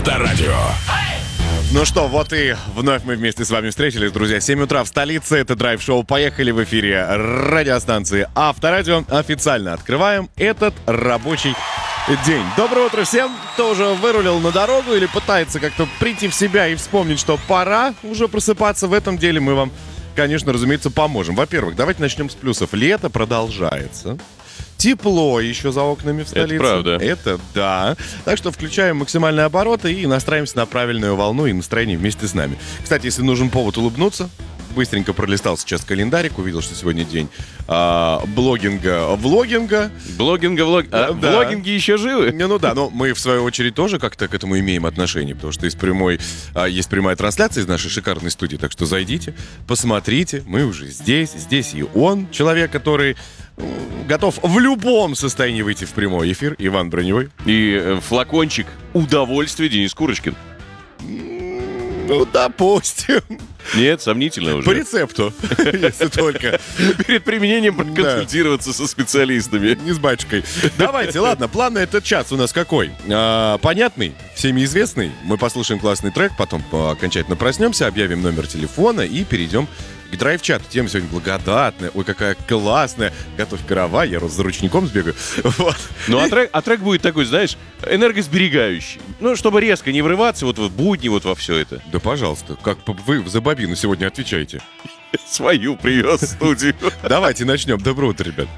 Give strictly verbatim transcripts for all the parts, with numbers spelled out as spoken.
Авторадио. Ну что, вот и вновь мы вместе с вами встретились, друзья. семь утра в столице, это драйв-шоу. Поехали в эфире радиостанции Авторадио. Официально открываем этот рабочий день. Доброе утро всем, кто уже вырулил на дорогу или пытается как-то прийти в себя и вспомнить, что пора уже просыпаться. В этом деле мы вам, конечно, разумеется, поможем. Во-первых, давайте начнем с плюсов. Лето продолжается. Тепло еще за окнами в столице. Это правда. Это да. Так что включаем максимальные обороты и настраиваемся на правильную волну и настроение вместе с нами. Кстати, если нужен повод улыбнуться, быстренько пролистал сейчас календарик, увидел, что сегодня день а, блогинга, влогинга. Блогинга, влог... а, Да. Влогинги еще живы? Не, ну да, но мы в свою очередь тоже как-то к этому имеем отношение, потому что есть, прямой, а, есть прямая трансляция из нашей шикарной студии, так что зайдите, посмотрите, мы уже здесь, здесь и он, человек, который м, готов в любом состоянии выйти в прямой эфир, Иван Броневой. И э, флакончик удовольствия Денис Курочкин. Ну, допустим. Нет, сомнительно По уже. рецепту, если только. Перед применением проконсультироваться со специалистами. Не с батюшкой. Давайте, ладно, план на этот час у нас какой? А, понятный, всеми известный. Мы послушаем классный трек, потом окончательно проснемся, объявим номер телефона и перейдем к драйв-чату. Тема сегодня благодатная. Ой, какая классная. Готовь пирога, я за ручником сбегаю. Вот. Ну, а трек, а трек будет такой, знаешь, энергосберегающий. Ну, чтобы резко не врываться вот в будни вот во все это. Да, пожалуйста, как вы за бобину сегодня отвечаете? Свою привез в студию. Давайте начнем. Доброе утро, ребят.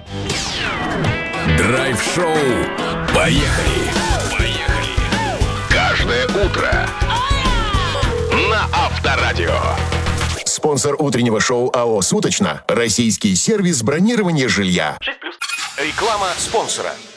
Драйв-шоу. Поехали. Поехали. Каждое утро на Авторадио. Спонсор утреннего шоу АО «Суточно» – российский сервис бронирования жилья. Реклама спонсора.